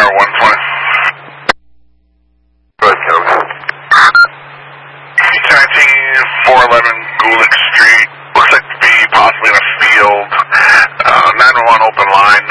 120. Go ahead, Kevin. 411 Gulick Street. Looks like to be possibly in a field. 911 open line.